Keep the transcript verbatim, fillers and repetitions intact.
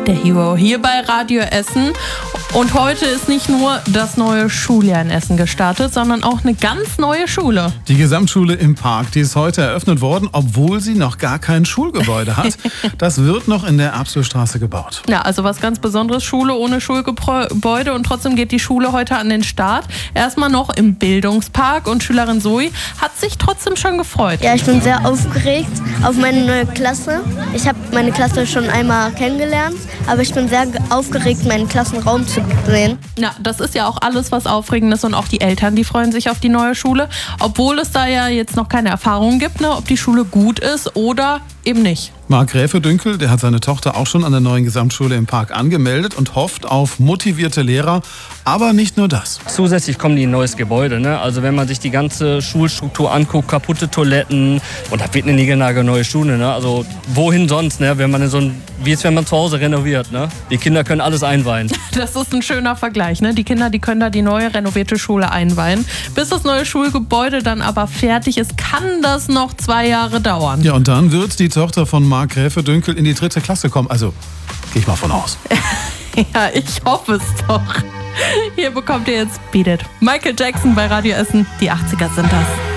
der Hero hier bei Radio Essen. Und heute ist nicht nur das neue Schuljahr in Essen gestartet, sondern auch eine ganz neue Schule. Die Gesamtschule im Park, die ist heute eröffnet worden, obwohl sie noch gar kein Schulgebäude hat. Das wird noch in der Erbselstraße gebaut. Ja, also was ganz Besonderes, Schule ohne Schulgebäude, und trotzdem geht die Schule heute an den Start. Erstmal noch im Bildungspark, und Schülerin Zoe hat sich trotzdem schon gefreut. Ja, ich bin sehr aufgeregt auf meine neue Klasse. Ich habe meine Klasse schon einmal kennengelernt, aber ich bin sehr aufgeregt, meinen Klassenraum zu sehen. Ja, das ist ja auch alles was Aufregendes, und auch die Eltern, die freuen sich auf die neue Schule, obwohl es da ja jetzt noch keine Erfahrung gibt, ne, ob die Schule gut ist oder eben nicht. Marc Gräfe-Dünkel, der hat seine Tochter auch schon an der neuen Gesamtschule im Park angemeldet und hofft auf motivierte Lehrer, aber nicht nur das. Zusätzlich kommen die in ein neues Gebäude, ne? Also wenn man sich die ganze Schulstruktur anguckt, kaputte Toiletten, und das wird eine niegelnagelneue Schule, ne? Also wohin sonst, ne? Wenn man in so ein, wie es wenn man zu Hause renoviert, ne? Die Kinder können alles einweihen. Das ist ein schöner Vergleich, ne? Die Kinder, die können da die neue renovierte Schule einweihen. Bis das neue Schulgebäude dann aber fertig ist, kann das noch zwei Jahre dauern. Ja, und dann wird die Tochter von Marc Gräfe-Dünkel in die dritte Klasse kommen. Also, gehe ich mal von aus. Ja, ich hoffe es doch. Hier bekommt ihr jetzt Beat It. Michael Jackson bei Radio Essen. Die achtziger sind das.